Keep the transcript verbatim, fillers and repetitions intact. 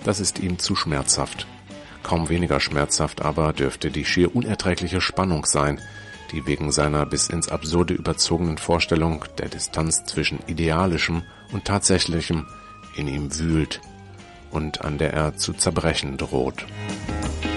das ist ihm zu schmerzhaft. Kaum weniger schmerzhaft aber dürfte die schier unerträgliche Spannung sein, die wegen seiner bis ins Absurde überzogenen Vorstellung der Distanz zwischen Idealischem und Tatsächlichem in ihm wühlt und an der er zu zerbrechen droht.